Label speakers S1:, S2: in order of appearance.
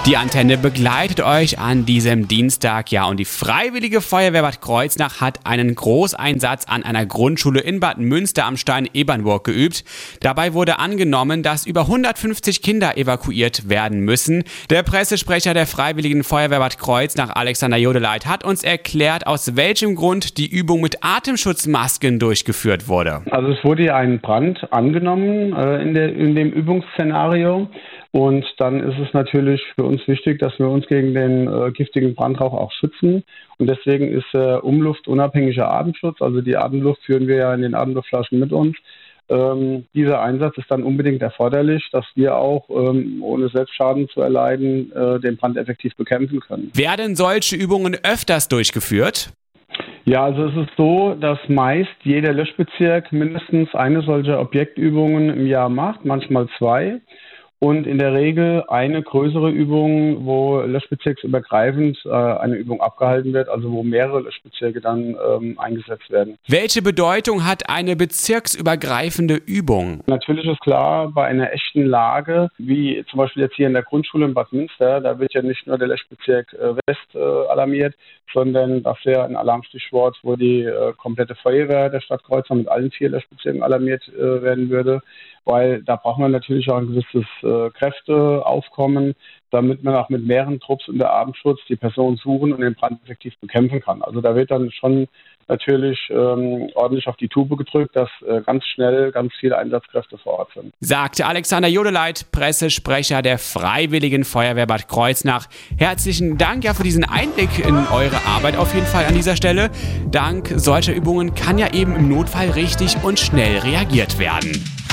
S1: Die Antenne begleitet euch an diesem Dienstag, ja, und die Freiwillige Feuerwehr Bad Kreuznach hat einen Großeinsatz an einer Grundschule in Bad Münster am Stein-Ebernburg geübt. Dabei wurde angenommen, dass über 150 Kinder evakuiert werden müssen. Der Pressesprecher der Freiwilligen Feuerwehr Bad Kreuznach, Alexander Jodeleit, hat uns erklärt, aus welchem Grund die Übung mit Atemschutzmasken durchgeführt wurde.
S2: Also es wurde ja ein Brand angenommen in dem Übungsszenario. Und dann ist es natürlich für uns wichtig, dass wir uns gegen den giftigen Brandrauch auch schützen. Und deswegen ist umluftunabhängiger Atemschutz, also die Atemluft führen wir ja in den Atemluftflaschen mit uns. Dieser Einsatz ist dann unbedingt erforderlich, dass wir auch, ohne selbst Schaden zu erleiden, den Brand effektiv bekämpfen können.
S1: Werden solche Übungen öfters durchgeführt?
S2: Ja, also es ist so, dass meist jeder Löschbezirk mindestens eine solcher Objektübungen im Jahr macht, manchmal 2. Und in der Regel eine größere Übung, wo löschbezirksübergreifend eine Übung abgehalten wird, also wo mehrere Löschbezirke dann eingesetzt werden.
S1: Welche Bedeutung hat eine bezirksübergreifende Übung?
S2: Natürlich ist klar, bei einer echten Lage, wie zum Beispiel jetzt hier in der Grundschule in Bad Münster, da wird ja nicht nur der Löschbezirk West alarmiert, sondern das wäre ein Alarmstichwort, wo die komplette Feuerwehr der Stadt Kreuznach mit allen 4 Löschbezirken alarmiert werden würde. Weil da braucht man natürlich auch ein gewisses Kräfteaufkommen, damit man auch mit mehreren Trupps unter Atemschutz die Person suchen und den Brand effektiv bekämpfen kann. Also da wird dann schon natürlich ordentlich auf die Tube gedrückt, dass ganz schnell ganz viele Einsatzkräfte vor Ort sind.
S1: Sagte Alexander Jodeleit, Pressesprecher der Freiwilligen Feuerwehr Bad Kreuznach. Herzlichen Dank für diesen Einblick in eure Arbeit auf jeden Fall an dieser Stelle. Dank solcher Übungen kann ja eben im Notfall richtig und schnell reagiert werden.